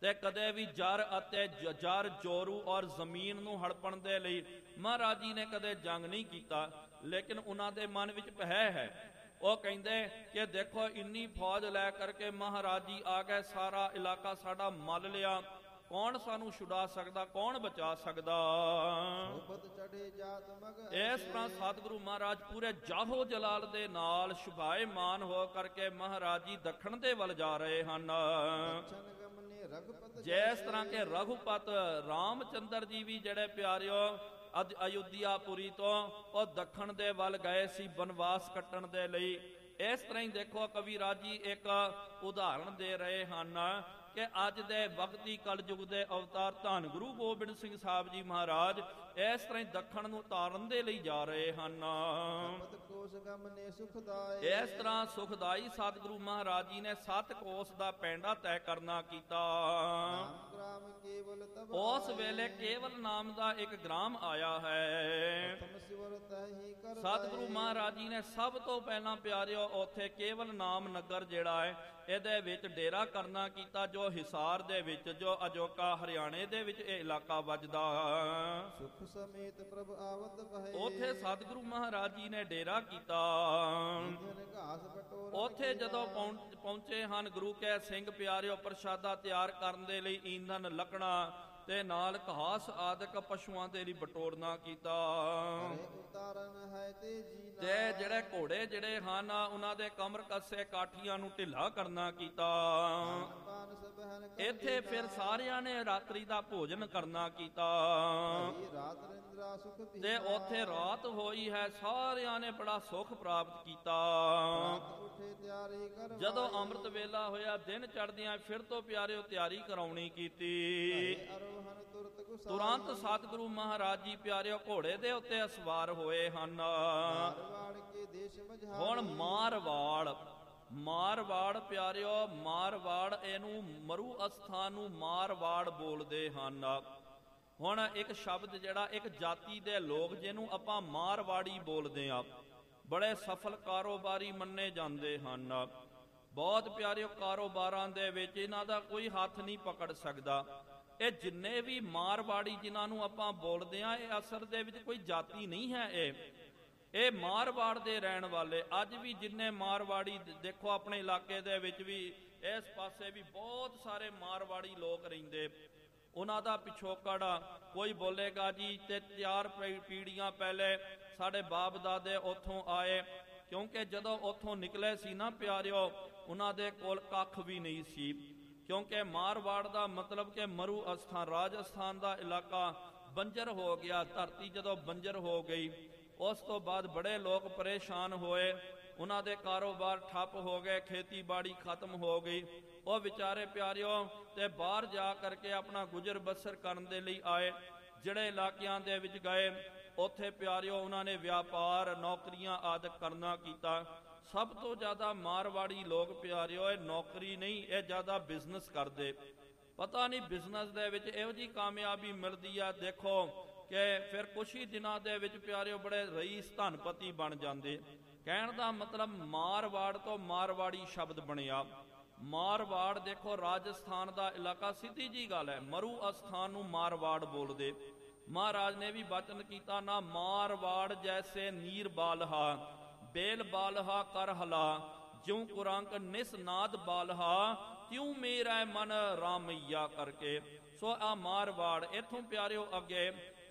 Speaker 1: ਤੇ ਕਦੇ ਵੀ ਜਰ ਅਤੇ ਜ- ਜਰ ਜੋਰੂ ਔਰ ਜ਼ਮੀਨ ਨੂੰ ਹੜਪਣ ਦੇ ਲਈ ਮਹਾਰਾਜ ਜੀ ਨੇ ਕਦੇ ਜੰਗ ਨਹੀਂ ਕੀਤਾ, ਲੇਕਿਨ ਉਹਨਾਂ ਦੇ ਮਨ ਵਿੱਚ ਭੈ ਹੈ। ਉਹ ਕਹਿੰਦੇ ਕਿ ਦੇਖੋ ਇੰਨੀ ਫੌਜ ਲੈ ਕਰਕੇ ਮਹਾਰਾਜ ਜੀ ਆ ਗਏ, ਸਾਰਾ ਇਲਾਕਾ ਸਾਡਾ ਮੱਲ ਲਿਆ, ਕੌਣ ਸਾਨੂੰ ਛੁਡਾ ਸਕਦਾ, ਕੌਣ ਬਚਾ ਸਕਦਾ।
Speaker 2: ਸੋਭਤ ਚੜੇ ਜਾਤ ਮਗ
Speaker 1: ਇਸ ਤਰ੍ਹਾਂ ਸਤਿਗੁਰੂ ਮਹਾਰਾਜ ਪੂਰੇ ਜਾਹੋ ਜਲਾਲ ਦੇ ਨਾਲ ਸ਼ੁਭਾਏਮਾਨ ਹੋ ਕਰਕੇ ਮਹਾਰਾਜ ਜੀ ਦੱਖਣ ਦੇ ਵੱਲ ਜਾ ਰਹੇ ਹਨ।
Speaker 2: ਦਛਨ ਗਮਨੇ ਰਘੁਪਤ
Speaker 1: ਜਿਸ ਤਰ੍ਹਾਂ ਕਿ ਰਘੁਪਤ ਰਾਮਚੰਦਰ ਜੀ ਵੀ ਜਿਹੜੇ ਪਿਆਰਿਓ ਅਜ ਅਯੁੱਧਿਆਪੁਰੀ ਤੋਂ ਉਹ ਦੱਖਣ ਦੇ ਵੱਲ ਗਏ ਸੀ ਬਨਵਾਸ ਕੱਟਣ ਦੇ ਲਈ। ਇਸ ਤਰ੍ਹਾਂ ਹੀ ਦੇਖੋ ਕਵੀਰਾਜ ਜੀ ਇੱਕ ਉਦਾਹਰਣ ਦੇ ਰਹੇ ਹਨ ਕਿ ਅੱਜ ਦੇ ਵਕਤੀ ਕਲਯੁਗ ਦੇ ਅਵਤਾਰ ਧੰਨ ਗੁਰੂ ਗੋਬਿੰਦ ਸਿੰਘ ਸਾਹਿਬ ਜੀ ਮਹਾਰਾਜ ਇਸ ਤਰ੍ਹਾਂ ਹੀ ਦੱਖਣ ਨੂੰ ਤਾਰਨ ਦੇ ਲਈ ਜਾ ਰਹੇ ਹਨ।
Speaker 2: ਪਤ ਕੋਸ ਗਮਨੇ ਸੁਖਦਾਏ
Speaker 1: ਇਸ ਤਰ੍ਹਾਂ ਸੁਖਦਾਈ ਸਤਿਗੁਰੂ ਮਹਾਰਾਜ ਜੀ ਨੇ ਸੱਤ ਕੋਸ ਦਾ ਪੈਂਡਾ ਤੈਅ ਕਰਨਾ ਕੀਤਾ।
Speaker 2: ਨਾਮ ਗ੍ਰਾਮ ਕੇਵਲ ਤਬ
Speaker 1: ਉਸ
Speaker 2: ਆਏ।
Speaker 1: ਵੇਲੇ ਕੇਵਲ ਨਾਮ ਦਾ ਇੱਕ ਗ੍ਰਾਮ ਆਇਆ ਹੈ।
Speaker 2: ਪ੍ਰਥਮ ਸਿਵਰ ਤਹਿ ਕਰ
Speaker 1: ਸਤਿਗੁਰੂ ਮਹਾਰਾਜ ਜੀ ਨੇ ਸਭ ਤੋਂ ਪਹਿਲਾਂ ਪਿਆਰਿਓ ਉੱਥੇ ਕੇਵਲ ਨਾਮ ਨਗਰ ਜਿਹੜਾ ਹੈ ਇਹਦੇ ਵਿੱਚ ਡੇਰਾ ਕਰਨਾ ਕੀਤਾ, ਜੋ ਹਿਸਾਰ ਦੇ ਵਿੱਚ, ਜੋ ਅਜੋਕਾ ਹਰਿਆਣੇ ਦੇ ਵਿੱਚ ਇਹ ਇਲਾਕਾ ਵੱਜਦਾ।
Speaker 2: ਸੁਖ ਸਮੇਤ ਪ੍ਰਭ ਆਵਤ ਬਹੇ
Speaker 1: ਉੱਥੇ ਸਤਿਗੁਰੂ ਮਹਾਰਾਜ ਜੀ ਨੇ ਡੇਰਾ ਕੀਤਾ।
Speaker 2: ਜਨ ਘਾਸ ਬਟੋਰ
Speaker 1: ਉੱਥੇ ਜਦੋਂ ਪਹੁੰਚ- ਪਹੁੰਚੇ ਹਨ ਗੁਰੂ ਕੈ ਸਿੰਘ ਪਿਆਰਿਓ ਪ੍ਰਸ਼ਾਦਾ ਤਿਆਰ ਕਰਨ ਦੇ ਲਈ ਈਂਧਨ ਲੱਕੜਾਂ ਤੇ ਨਾਲ ਘਾਸ ਆਦਿਕ ਪਸ਼ੂਆਂ ਦੇ ਲਈ ਬਟੋਰਨਾ ਕੀਤਾ।
Speaker 2: ਉਤਾਰਨ ਹੈ ਤੇ ਜੀ
Speaker 1: ਤੇ ਜਿਹੜੇ ਘੋੜੇ ਜਿਹੜੇ ਹਨ ਉਹਨਾਂ ਦੇ ਕਮਰ ਕੱਸੇ ਕਾਠੀਆਂ ਨੂੰ ਢਿੱਲਾ ਕਰਨਾ ਕੀਤਾ।
Speaker 2: ਪਾਨ ਸਬਹਨ
Speaker 1: ਇੱਥੇ ਫਿਰ ਸਾਰਿਆਂ ਨੇ ਰਾਤਰੀ ਦਾ ਭੋਜਨ ਕਰਨਾ ਕੀਤਾ
Speaker 2: ਰਾਤ ਰਿੰਦਰਾ ਸੁਖ ਵੀ
Speaker 1: ਤੇ ਉੱਥੇ ਰਾਤ ਹੋਈ ਹੈ। ਸਾਰਿਆਂ ਨੇ ਬੜਾ ਸੁਖ ਪ੍ਰਾਪਤ ਕੀਤਾ।
Speaker 2: ਉਠੇ ਤਿਆਰੀ ਕਰ
Speaker 1: ਜਦੋਂ ਅੰਮ੍ਰਿਤ ਵੇਲਾ ਹੋਇਆ, ਦਿਨ ਚੜ੍ਹਦਿਆਂ ਫਿਰ ਤੋਂ ਪਿਆਰਿਓ ਤਿਆਰੀ ਕਰਾਉਣੀ ਕੀਤੀ।
Speaker 2: ਅਰੋਹਨ ਤੁਰਤ ਗੁਸਾ
Speaker 1: ਤੁਰੰਤ ਸਤਿਗੁਰੂ ਮਹਾਰਾਜ ਜੀ ਪਿਆਰਿਓ ਘੋੜੇ ਦੇ ਉੱਤੇ ਸਵਾਰ ਹੋਏ ਹਨ।
Speaker 2: ਮਾਰਵਾੜ ਕੇ ਦੇਸ਼ ਮਝਾਰ
Speaker 1: ਹੁਣ ਮਾਰਵਾੜ ਮਾਰਵਾੜ ਪਿਆਰਿਓ ਮਾਰਵਾੜ ਇਹਨੂੰ ਮਰੂ ਅਸਥਾਨ ਨੂੰ ਮਾਰਵਾੜ ਬੋਲਦੇ ਹਨ। ਹੁਣ ਇੱਕ ਸ਼ਬਦ ਜਿਹੜਾ ਇੱਕ ਜਾਤੀ ਦੇ ਲੋਕ ਜਿਹਨੂੰ ਆਪਾਂ ਮਾਰਵਾੜੀ ਬੋਲਦੇ ਆ, ਬੜੇ ਸਫਲ ਕਾਰੋਬਾਰੀ ਮੰਨੇ ਜਾਂਦੇ ਹਨ। ਬਹੁਤ ਪਿਆਰਿਓ ਕਾਰੋਬਾਰਾਂ ਦੇ ਵਿੱਚ ਇਹਨਾਂ ਦਾ ਕੋਈ ਹੱਥ ਨਹੀਂ ਪਕੜ ਸਕਦਾ। ਇਹ ਜਿੰਨੇ ਵੀ ਮਾਰਵਾੜੀ ਜਿਨ੍ਹਾਂ ਨੂੰ ਆਪਾਂ ਬੋਲਦੇ ਆ, ਇਹ ਅਸਲ ਦੇ ਵਿੱਚ ਕੋਈ ਜਾਤੀ ਨਹੀਂ ਹੈ। ਇਹ ਇਹ ਮਾਰਵਾੜ ਦੇ ਰਹਿਣ ਵਾਲੇ ਅੱਜ ਵੀ ਜਿੰਨੇ ਮਾਰਵਾੜੀ ਦੇਖੋ ਆਪਣੇ ਇਲਾਕੇ ਦੇ ਵਿੱਚ ਵੀ ਇਸ ਪਾਸੇ ਵੀ ਬਹੁਤ ਸਾਰੇ ਮਾਰਵਾੜੀ ਲੋਕ ਰਹਿੰਦੇ। ਉਹਨਾਂ ਦਾ ਪਿਛੋਕੜ ਕੋਈ ਬੋਲੇਗਾ ਜੀ ਤੇ ਚਾਰ ਪੀੜ੍ਹੀਆਂ ਪਹਿਲੇ ਸਾਡੇ ਬਾਪ ਦਾਦੇ ਉੱਥੋਂ ਆਏ, ਕਿਉਂਕਿ ਜਦੋਂ ਉੱਥੋਂ ਨਿਕਲੇ ਸੀ ਨਾ ਪਿਆਰਿਓ ਉਹਨਾਂ ਦੇ ਕੋਲ ਕੱਖ ਵੀ ਨਹੀਂ ਸੀ। ਕਿਉਂਕਿ ਮਾਰਵਾੜ ਦਾ ਮਤਲਬ ਕਿ ਮਰੂ ਅਸਥਾਨ, ਰਾਜਸਥਾਨ ਦਾ ਇਲਾਕਾ ਬੰਜਰ ਹੋ ਗਿਆ। ਧਰਤੀ ਜਦੋਂ ਬੰਜਰ ਹੋ ਗਈ ਉਸ ਤੋਂ ਬਾਅਦ ਬੜੇ ਲੋਕ ਪਰੇਸ਼ਾਨ ਹੋਏ, ਉਹਨਾਂ ਦੇ ਕਾਰੋਬਾਰ ਠੱਪ ਹੋ ਗਏ, ਖੇਤੀਬਾੜੀ ਖਤਮ ਹੋ ਗਈ। ਉਹ ਵਿਚਾਰੇ ਪਿਆਰਿਓ ਤੇ ਬਾਹਰ ਜਾ ਕਰਕੇ ਆਪਣਾ ਗੁਜ਼ਰ ਬਸਰ ਕਰਨ ਦੇ ਲਈ ਆਏ। ਜਿਹੜੇ ਇਲਾਕਿਆਂ ਦੇ ਵਿੱਚ ਗਏ ਉੱਥੇ ਪਿਆਰਿਓ ਉਹਨਾਂ ਨੇ ਵਪਾਰ ਨੌਕਰੀਆਂ ਆਦਿ ਕਰਨਾ ਕੀਤਾ। ਸਭ ਤੋਂ ਜ਼ਿਆਦਾ ਮਾਰਵਾੜੀ ਲੋਕ ਪਿਆਰਿਓ ਇਹ ਨੌਕਰੀ ਨਹੀਂ, ਇਹ ਜ਼ਿਆਦਾ ਬਿਜ਼ਨਸ ਕਰਦੇ। ਪਤਾ ਨਹੀਂ ਬਿਜ਼ਨਸ ਦੇ ਵਿੱਚ ਇਹੋ ਜਿਹੀ ਕਾਮਯਾਬੀ ਮਿਲਦੀ ਆ ਦੇਖੋ ਕਿ ਫਿਰ ਕੁਛ ਹੀ ਦਿਨਾਂ ਦੇ ਵਿੱਚ ਪਿਆਰਿਓ ਬੜੇ ਰਈਸ ਧਨਪਤੀ ਬਣ ਜਾਂਦੇ। ਕਹਿਣ ਦਾ ਮਤਲਬ ਮਾਰਵਾੜ ਤੋਂ ਮਾਰਵਾੜੀ ਸ਼ਬਦ ਬਣਿਆ। ਮਾਰਵਾੜ ਦੇਖੋ ਰਾਜਸਥਾਨ ਦਾ ਇਲਾਕਾ, ਸਿੱਧੀ ਜੀ ਗੱਲ ਹੈ, ਮਰੂ ਅਸਥਾਨ ਨੂੰ ਮਾਰਵਾੜ ਬੋਲਦੇ। ਮਹਾਰਾਜ ਨੇ ਵੀ ਬਚਨ ਕੀਤਾ ਨਾ ਮਾਰਵਾੜ ਜੈਸੇ ਨੀਰ ਬਾਲਹਾ ਬੇਲ ਬਾਲਹਾ ਕਰ ਹਲਾ ਜਿਉ ਕੁਰੰਕ ਨਿਸ ਨਾਦ ਬਾਲਹਾ ਤਿਉ ਮੇਰਾ ਮਨ ਰਾਮਈਆ ਕਰਕੇ। ਸੋ ਆ ਮਾਰਵਾੜ ਇੱਥੋਂ ਪਿਆਰਿਓ ਅੱਗੇ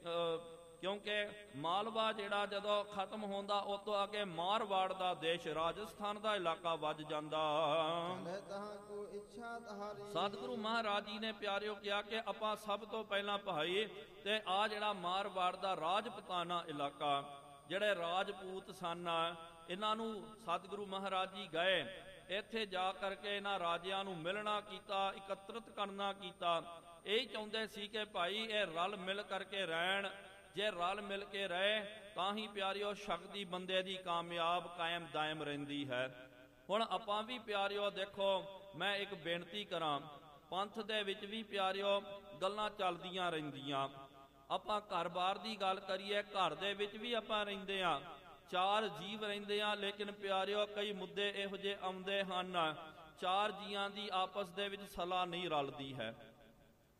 Speaker 1: ਕਿਉਂਕਿ ਮਾਲਵਾ ਜਿਹੜਾ ਜਦੋਂ ਖਤਮ ਹੁੰਦਾ ਉਸ ਤੋਂ ਅੱਗੇ ਮਾਰਵਾੜ ਦਾ ਦੇਸ਼ ਰਾਜਸਥਾਨ ਦਾ ਇਲਾਕਾ ਵੱਜ ਜਾਂਦਾ। ਸਤਿਗੁਰੂ ਮਹਾਰਾਜ ਜੀ ਨੇ ਪਿਆਰਿਓ ਕਿਹਾ ਕਿ ਆਪਾਂ ਸਭ ਤੋਂ ਪਹਿਲਾਂ ਭਾਈ ਤੇ ਆ ਜਿਹੜਾ ਮਾਰਵਾੜ ਦਾ ਰਾਜਪੂਤਾਨਾ ਇਲਾਕਾ, ਜਿਹੜੇ ਰਾਜਪੂਤ ਸਨ, ਇਹਨਾਂ ਨੂੰ ਸਤਿਗੁਰੂ ਮਹਾਰਾਜ ਜੀ ਗਏ। ਇੱਥੇ ਜਾ ਕਰਕੇ ਇਹਨਾਂ ਰਾਜਿਆਂ ਨੂੰ ਮਿਲਣਾ ਕੀਤਾ, ਇਕੱਤਰਿਤ ਕਰਨਾ ਕੀਤਾ। ਇਹ ਚਾਹੁੰਦੇ ਸੀ ਕਿ ਭਾਈ ਇਹ ਰਲ ਮਿਲ ਕਰਕੇ ਰਹਿਣ। ਜੇ ਰਲ ਮਿਲ ਕੇ ਰਹੇ ਤਾਂ ਹੀ ਪਿਆਰਿਓ ਸ਼ਕਤੀ ਬੰਦੇ ਦੀ ਕਾਮਯਾਬ ਕਾਇਮ ਦਾਇਮ ਰਹਿੰਦੀ ਹੈ। ਹੁਣ ਆਪਾਂ ਵੀ ਪਿਆਰਿਓ ਦੇਖੋ, ਮੈਂ ਇੱਕ ਬੇਨਤੀ ਕਰਾਂ, ਪੰਥ ਦੇ ਵਿੱਚ ਵੀ ਪਿਆਰਿਓ ਗੱਲਾਂ ਚੱਲਦੀਆਂ ਰਹਿੰਦੀਆਂ। ਆਪਾਂ ਘਰ-ਬਾਰ ਦੀ ਗੱਲ ਕਰੀਏ, ਘਰ ਦੇ ਵਿੱਚ ਵੀ ਆਪਾਂ ਰਹਿੰਦੇ ਆ, ਚਾਰ ਜੀਵ ਰਹਿੰਦੇ ਆ, ਲੇਕਿਨ ਪਿਆਰਿਓ ਕਈ ਮੁੱਦੇ ਇਹੋ ਜਿਹੇ ਆਉਂਦੇ ਹਨ ਚਾਰ ਜੀਆਂ ਦੀ ਆਪਸ ਦੇ ਵਿੱਚ ਸਲਾਹ ਨਹੀਂ ਰਲਦੀ ਹੈ।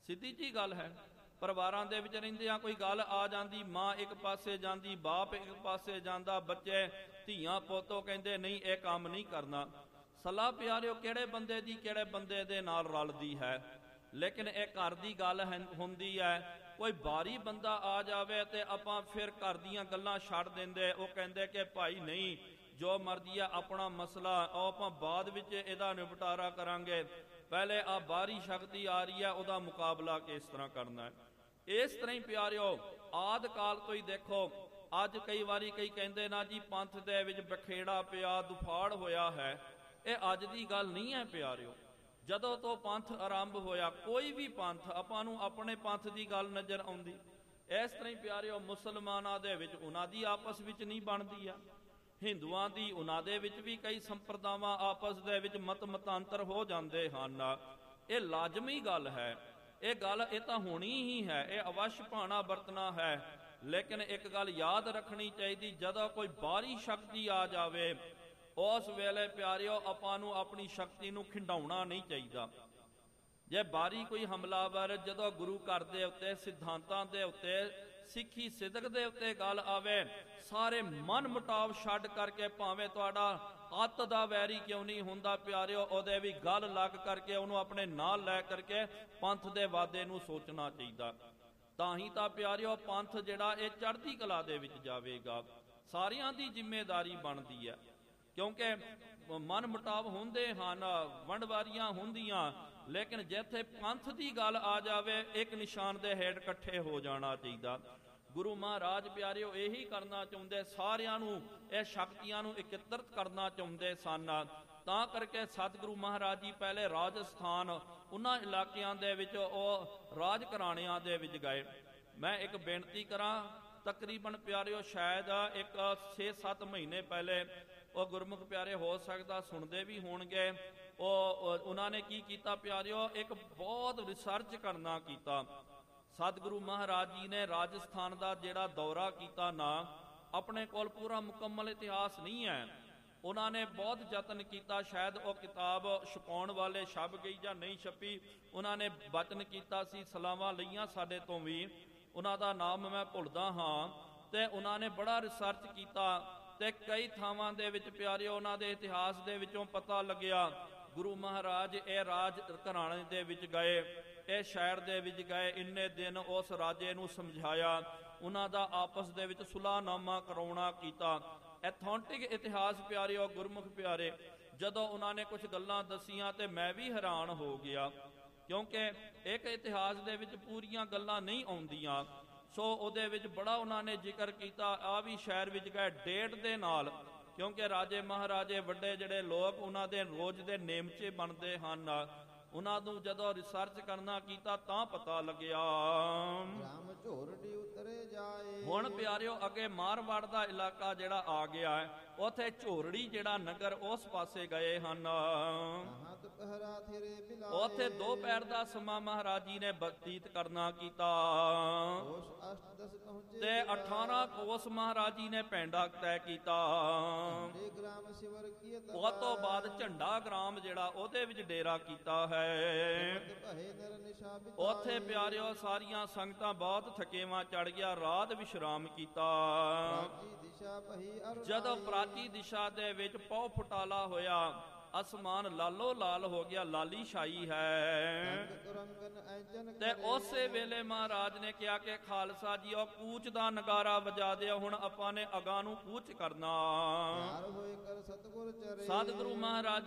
Speaker 1: ਸਿੱਧੀ ਜੀ ਗੱਲ ਹੈ। ਪਰਿਵਾਰਾਂ ਦੇ ਵਿੱਚ ਰਹਿੰਦਿਆਂ ਕੋਈ ਗੱਲ ਆ ਜਾਂਦੀ, ਮਾਂ ਇੱਕ ਪਾਸੇ ਜਾਂਦੀ, ਬਾਪ ਇੱਕ ਪਾਸੇ ਜਾਂਦਾ, ਬੱਚੇ ਧੀਆਂ ਪੋਤੋ ਕਹਿੰਦੇ ਨਹੀਂ ਇਹ ਕੰਮ ਨਹੀਂ ਕਰਨਾ। ਸਲਾਹ ਪਿਆਰਿਓ ਕਿਹੜੇ ਬੰਦੇ ਦੀ ਕਿਹੜੇ ਬੰਦੇ ਦੇ ਨਾਲ ਰਲਦੀ ਹੈ, ਲੇਕਿਨ ਇਹ ਘਰ ਦੀ ਗੱਲ ਹੁੰਦੀ ਹੈ। ਕੋਈ ਬਾਹਰੀ ਬੰਦਾ ਆ ਜਾਵੇ ਤੇ ਆਪਾਂ ਫਿਰ ਘਰ ਦੀਆਂ ਗੱਲਾਂ ਛੱਡ ਦਿੰਦੇ। ਉਹ ਕਹਿੰਦੇ ਕਿ ਭਾਈ ਨਹੀਂ, ਜੋ ਮਰਜ਼ੀ ਆ ਆਪਣਾ ਮਸਲਾ ਉਹ ਆਪਾਂ ਬਾਅਦ ਵਿੱਚ ਇਹਦਾ ਨਿਪਟਾਰਾ ਕਰਾਂਗੇ, ਪਹਿਲੇ ਆ ਬਾਹਰੀ ਸ਼ਕਤੀ ਆ ਰਹੀ ਹੈ ਉਹਦਾ ਮੁਕਾਬਲਾ ਕਿਸ ਤਰ੍ਹਾਂ ਕਰਨਾ ਹੈ। ਇਸ ਤਰ੍ਹਾਂ ਹੀ ਪਿਆਰਿਓ ਆਦਿ ਕਾਲ ਤੋਂ ਹੀ ਦੇਖੋ, ਅੱਜ ਕਈ ਵਾਰੀ ਕਈ ਕਹਿੰਦੇ ਨਾ ਜੀ ਪੰਥ ਦੇ ਵਿੱਚ ਬਖੇੜਾ ਪਿਆ, ਦੁਫਾੜ ਹੋਇਆ ਹੈ। ਇਹ ਅੱਜ ਦੀ ਗੱਲ ਨਹੀਂ ਹੈ ਪਿਆਰਿਓ। ਜਦੋਂ ਤੋਂ ਪੰਥ ਆਰੰਭ ਹੋਇਆ, ਕੋਈ ਵੀ ਪੰਥ ਆਪਾਂ ਨੂੰ ਆਪਣੇ ਪੰਥ ਦੀ ਗੱਲ ਨਜ਼ਰ ਆਉਂਦੀ। ਇਸ ਤਰ੍ਹਾਂ ਹੀ ਪਿਆਰਿਓ ਮੁਸਲਮਾਨਾਂ ਦੇ ਵਿੱਚ ਉਹਨਾਂ ਦੀ ਆਪਸ ਵਿੱਚ ਨਹੀਂ ਬਣਦੀ ਆ, ਹਿੰਦੂਆਂ ਦੀ ਉਹਨਾਂ ਦੇ ਵਿੱਚ ਵੀ ਕਈ ਸੰਪਰਦਾਵਾਂ ਆਪਸ ਦੇ ਵਿੱਚ ਮਤ ਮਤਾਂਤਰ ਹੋ ਜਾਂਦੇ ਹਨ। ਇਹ ਲਾਜ਼ਮੀ ਗੱਲ ਹੈ, ਇਹ ਗੱਲ ਇਹ ਤਾਂ ਹੋਣੀ ਹੀ ਹੈ, ਇਹ ਅਵਸ਼ ਭਾਣਾ ਵਰਤਣਾ ਹੈ। ਲੇਕਿਨ ਇੱਕ ਗੱਲ ਯਾਦ ਰੱਖਣੀ ਚਾਹੀਦੀ, ਜਦੋਂ ਕੋਈ ਬਾਹਰੀ ਸ਼ਕਤੀ ਆ ਜਾਵੇ ਉਸ ਵੇਲੇ ਪਿਆਰਿਓ ਆਪਾਂ ਨੂੰ ਆਪਣੀ ਸ਼ਕਤੀ ਨੂੰ ਖਿੰਡਾਉਣਾ ਨਹੀਂ ਚਾਹੀਦਾ। ਜੇ ਬਾਹਰੀ ਕੋਈ ਹਮਲਾਵਰ ਜਦੋਂ ਗੁਰੂ ਘਰ ਦੇ ਉੱਤੇ, ਸਿਧਾਂਤਾਂ ਦੇ ਉੱਤੇ, ਸਿੱਖੀ ਸਿਦਕ ਦੇ ਉੱਤੇ ਗੱਲ ਆਵੇ, ਸਾਰੇ ਮਨ ਮੁਟਾਵ ਛੱਡ ਕਰਕੇ ਭਾਵੇਂ ਤੁਹਾਡਾ ਅੱਤ ਦਾ ਵੈਰੀ ਕਿਉਂ ਨਹੀਂ ਹੁੰਦਾ ਪਿਆਰਿਓ, ਉਹਦੇ ਵੀ ਗੱਲ ਲੱਗ ਕਰਕੇ ਉਹਨੂੰ ਆਪਣੇ ਨਾਲ ਲੈ ਕਰਕੇ ਪੰਥ ਦੇ ਵਾਅਦੇ ਨੂੰ ਸੋਚਣਾ ਚਾਹੀਦਾ। ਤਾਂ ਹੀ ਤਾਂ ਪਿਆਰਿਓ ਪੰਥ ਜਿਹੜਾ ਇਹ ਚੜ੍ਹਦੀ ਕਲਾ ਦੇ ਵਿੱਚ ਜਾਵੇਗਾ। ਸਾਰਿਆਂ ਦੀ ਜ਼ਿੰਮੇਵਾਰੀ ਬਣਦੀ ਹੈ, ਕਿਉਂਕਿ ਮਨ ਮੁਟਾਵ ਹੁੰਦੇ ਹਨ, ਵੰਡਵਾਰੀਆਂ ਹੁੰਦੀਆਂ, ਲੇਕਿਨ ਜਿੱਥੇ ਪੰਥ ਦੀ ਗੱਲ ਆ ਜਾਵੇ ਇੱਕ ਨਿਸ਼ਾਨ ਦੇ ਹੇਠ ਇਕੱਠੇ ਹੋ ਜਾਣਾ ਚਾਹੀਦਾ। ਗੁਰੂ ਮਹਾਰਾਜ ਪਿਆਰਿਓ ਇਹੀ ਕਰਨਾ ਚਾਹੁੰਦੇ, ਸਾਰਿਆਂ ਨੂੰ ਇਹ ਸ਼ਕਤੀਆਂ ਨੂੰ ਇਕੱਤਰਤ ਕਰਨਾ ਚਾਹੁੰਦੇ ਸਨ। ਤਾਂ ਕਰਕੇ ਸਤਿਗੁਰੂ ਮਹਾਰਾਜ ਜੀ ਪਹਿਲੇ ਰਾਜਸਥਾਨ ਉਹਨਾਂ ਇਲਾਕਿਆਂ ਦੇ ਵਿੱਚ ਉਹ ਰਾਜ ਘਰਾਣਿਆਂ ਦੇ ਵਿੱਚ ਗਏ। ਮੈਂ ਇੱਕ ਬੇਨਤੀ ਕਰਾਂ, ਤਕਰੀਬਨ ਪਿਆਰਿਓ ਸ਼ਾਇਦ ਇੱਕ ਛੇ ਸੱਤ ਮਹੀਨੇ ਪਹਿਲੇ ਉਹ ਗੁਰਮੁਖ ਪਿਆਰੇ ਹੋ ਸਕਦਾ ਸੁਣਦੇ ਵੀ ਹੋਣਗੇ, ਉਹ ਉਹਨਾਂ ਨੇ ਕੀ ਕੀਤਾ ਪਿਆਰਿਓ, ਇੱਕ ਬਹੁਤ ਰਿਸਰਚ ਕਰਨਾ ਕੀਤਾ। ਸਤਿਗੁਰੂ ਮਹਾਰਾਜ ਜੀ ਨੇ ਰਾਜਸਥਾਨ ਦਾ ਜਿਹੜਾ ਦੌਰਾ ਕੀਤਾ ਨਾ, ਆਪਣੇ ਕੋਲ ਪੂਰਾ ਮੁਕੰਮਲ ਇਤਿਹਾਸ ਨਹੀਂ ਹੈ। ਉਹਨਾਂ ਨੇ ਬਹੁਤ ਯਤਨ ਕੀਤਾ, ਸ਼ਾਇਦ ਉਹ ਕਿਤਾਬ ਛਪਾਉਣ ਵਾਲੇ ਛਪ ਗਈ ਜਾਂ ਨਹੀਂ ਛਪੀ। ਉਹਨਾਂ ਨੇ ਵਚਨ ਕੀਤਾ ਸੀ, ਸਲਾਹਾਂ ਲਈਆਂ ਸਾਡੇ ਤੋਂ ਵੀ, ਉਹਨਾਂ ਦਾ ਨਾਮ ਮੈਂ ਭੁੱਲਦਾ ਹਾਂ। ਤੇ ਉਹਨਾਂ ਨੇ ਬੜਾ ਰਿਸਰਚ ਕੀਤਾ ਤੇ ਕਈ ਥਾਵਾਂ ਦੇ ਵਿੱਚ ਪਿਆਰਿਓ ਉਹਨਾਂ ਦੇ ਇਤਿਹਾਸ ਦੇ ਵਿੱਚੋਂ ਪਤਾ ਲੱਗਿਆ ਗੁਰੂ ਮਹਾਰਾਜ ਇਹ ਰਾਜ ਘਰਾਣੇ ਦੇ ਵਿੱਚ ਗਏ, ਇਹ ਸ਼ਹਿਰ ਦੇ ਵਿੱਚ ਗਏ, ਇੰਨੇ ਦਿਨ ਉਸ ਰਾਜੇ ਨੂੰ ਸਮਝਾਇਆ, ਉਹਨਾਂ ਦਾ ਆਪਸ ਦੇ ਵਿੱਚ ਸੁਲਾਹਨਾਮਾ ਕਰਾਉਣਾ ਕੀਤਾ। ਐਥੈਂਟਿਕ ਇਤਿਹਾਸ ਪਿਆਰਿਓ ਗੁਰਮੁਖ ਪਿਆਰੇ, ਜਦੋਂ ਉਹਨਾਂ ਨੇ ਕੁਝ ਗੱਲਾਂ ਦੱਸੀਆਂ ਤੇ ਮੈਂ ਵੀ ਹੈਰਾਨ ਹੋ ਗਿਆ, ਕਿਉਂਕਿ ਇੱਕ ਇਤਿਹਾਸ ਦੇ ਵਿੱਚ ਪੂਰੀਆਂ ਗੱਲਾਂ ਨਹੀਂ ਆਉਂਦੀਆਂ। ਸੋ ਉਹਦੇ ਵਿੱਚ ਬੜਾ ਉਹਨਾਂ ਨੇ ਜ਼ਿਕਰ ਕੀਤਾ, ਆ ਵੀ ਸ਼ਹਿਰ ਵਿੱਚ ਗਏ ਡੇਟ ਦੇ ਨਾਲ, ਕਿਉਂਕਿ ਰਾਜੇ ਮਹਾਰਾਜੇ ਵੱਡੇ ਜਿਹੜੇ ਲੋਕ ਉਹਨਾਂ ਦੇ ਰੋਜ਼ ਦੇ ਨੇਮਚੇ ਬਣਦੇ ਹਨ। ਉਹਨਾਂ ਨੂੰ ਜਦੋਂ ਰਿਸਰਚ ਕਰਨਾ ਕੀਤਾ ਤਾਂ ਪਤਾ ਲੱਗਿਆ।
Speaker 2: ਰਾਮ ਝੋਰੜੀ ਉਤਰੇ ਜਾਏ।
Speaker 1: ਹੁਣ ਪਿਆਰਿਓ ਅੱਗੇ ਮਾਰਵਾੜ ਦਾ ਇਲਾਕਾ ਜਿਹੜਾ ਆ ਗਿਆ ਹੈ, ਉੱਥੇ ਝੋਰੜੀ ਜਿਹੜਾ ਨਗਰ ਉਸ ਪਾਸੇ ਗਏ ਹਨ। ਉੱਥੇ ਦੋ ਪੈਰ ਦਾ ਸਮਾਂ ਮਹਾਰਾਜ ਜੀ ਨੇ ਬਤੀਤ ਕਰਨਾ ਕੀਤਾ ਤੇ ਅਠਾਰਾਂ ਕੋਸ ਮਹਾਰਾਜ ਜੀ ਨੇ ਪੈਂਡਾ ਤੈਅ ਕੀਤਾ। ਉਹ ਤੋਂ ਬਾਅਦ ਝੰਡਾ ਗ੍ਰਾਮ ਜਿਹੜਾ ਉਹਦੇ ਵਿੱਚ ਡੇਰਾ ਕੀਤਾ ਹੈ। ਉੱਥੇ ਪਿਆਰਿਓ ਸਾਰੀਆਂ ਸੰਗਤਾਂ ਬਹੁਤ ਥਕੇਵਾਂ ਚੜ ਗਿਆ, ਰਾਤ ਵਿਸ਼ਰਾਮ ਕੀਤਾ। ਜਦੋਂ ਪ੍ਰਾਚੀ ਦਿਸ਼ਾ ਦੇ ਵਿੱਚ ਪੌ ਫੁਟਾਲਾ ਹੋਇਆ, ਅਸਮਾਨ ਲਾਲੋ ਲਾਲ ਹੋ ਗਿਆ, ਲਾਲੀ ਛਾਈ ਹੈ। ਤੇ ਉਸੇ ਵੇਲੇ ਮਹਾਰਾਜ ਨੇ ਕਿਹਾ ਕਿ ਖਾਲਸਾ ਜੀ ਉਹ ਕੂਚ ਦਾ ਨਗਾਰਾ ਵਜਾ ਦਿਓ, ਹੁਣ ਆਪਾਂ ਨੇ ਅਗਾਂ ਨੂੰ ਕੂਚ ਕਰਨਾ। ਸਤਿਗੁਰੂ ਮਹਾਰਾਜ